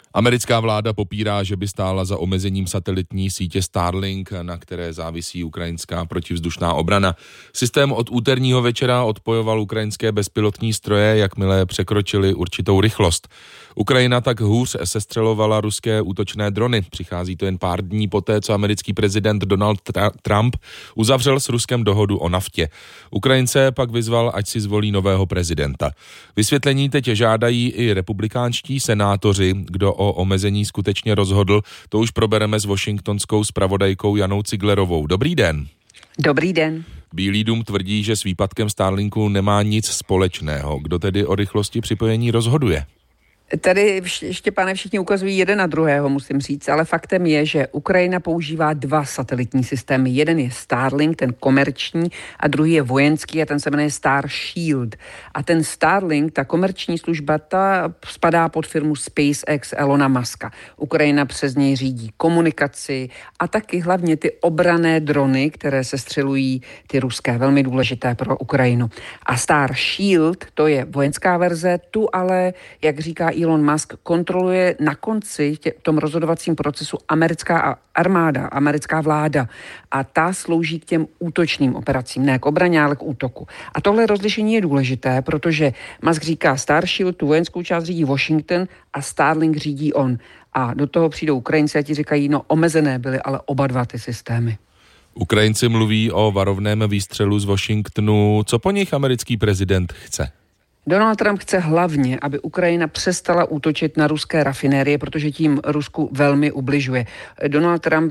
Americká vláda popírá, že by stála za omezením satelitní sítě Starlink, na které závisí ukrajinská protivzdušná obrana. Systém od úterního večera odpojoval ukrajinské bezpilotní stroje, jakmile překročili určitou rychlost. Ukrajina tak hůř sestřelovala ruské útočné drony. Přichází to jen pár dní poté, co americký prezident Donald Trump uzavřel s Ruskem dohodu o naftě. Ukrajince pak vyzval, ať si zvolí nového prezidenta. Vysvětlení teď žádají i republikánští senátoři. Kdo o omezení skutečně rozhodl, to už probereme s washingtonskou zpravodajkou Janou Ciglerovou. Dobrý den. Dobrý den. Bílý dům tvrdí, že s výpadkem Starlinku nemá nic společného. Kdo tedy o rychlosti připojení rozhoduje? Tady, Štěpáne, všichni ukazují jeden na druhého, musím říct, ale faktem je, že Ukrajina používá 2 satelitní systémy. Jeden je Starlink, ten komerční, a druhý je vojenský a ten se jmenuje Starshield. A ten Starlink, ta komerční služba, ta spadá pod firmu SpaceX Elona Muska. Ukrajina přes něj řídí komunikaci a taky hlavně ty obranné drony, které sestřelují ty ruské, velmi důležité pro Ukrajinu. A Starshield, to je vojenská verze, tu ale, jak říká Elon Musk, kontroluje na konci v tom rozhodovacím procesu americká armáda, americká vláda, a ta slouží k těm útočným operacím, ne k obraně, ale k útoku. A tohle rozlišení je důležité, protože Musk říká Starshield, tu vojenskou část řídí Washington a Starlink řídí on. A do toho přijdou Ukrajinci a ti říkají, no omezené byly ale oba dva ty systémy. Ukrajinci mluví o varovném výstřelu z Washingtonu. Co po nich americký prezident chce? Donald Trump chce hlavně, aby Ukrajina přestala útočit na ruské rafinérie, protože tím Rusku velmi ubližuje. Donald Trump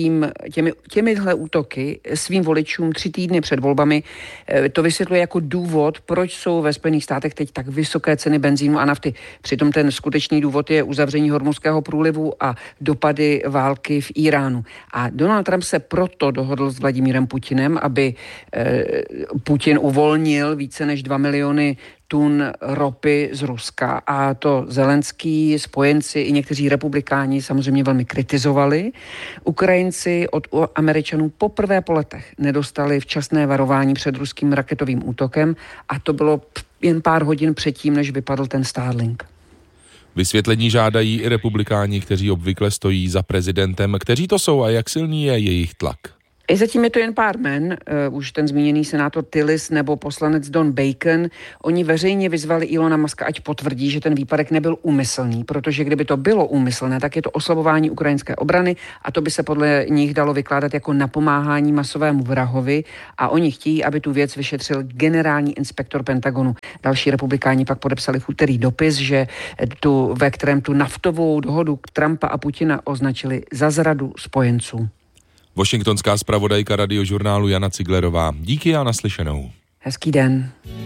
těmihle útoky svým voličům 3 týdny před volbami to vysvětluje jako důvod, proč jsou ve Spojených státech teď tak vysoké ceny benzínu a nafty. Přitom ten skutečný důvod je uzavření Hormuzského průlivu a dopady války v Iránu. A Donald Trump se proto dohodl s Vladimírem Putinem, aby Putin uvolnil více než 2 miliony tun ropy z Ruska, a to Zelenský, spojenci i někteří republikáni samozřejmě velmi kritizovali. Ukrajinci od Američanů poprvé po letech nedostali včasné varování před ruským raketovým útokem, a to bylo jen pár hodin předtím, než vypadl ten Starlink. Vysvětlení žádají i republikáni, kteří obvykle stojí za prezidentem. Kteří to jsou a jak silný je jejich tlak? I zatím je to jen pár men, už ten zmíněný senátor Tillis nebo poslanec Don Bacon. Oni veřejně vyzvali Elona Muska, ať potvrdí, že ten výpadek nebyl úmyslný, protože kdyby to bylo úmyslné, tak je to oslabování ukrajinské obrany a to by se podle nich dalo vykládat jako napomáhání masovému vrahovi, a oni chtějí, aby tu věc vyšetřil generální inspektor Pentagonu. Další republikáni pak podepsali v úterý dopis, ve kterém tu naftovou dohodu Trumpa a Putina označili za zradu spojenců. Washingtonská zpravodajka radiožurnálu Jana Ciglerová. Díky a naslyšenou. Hezký den.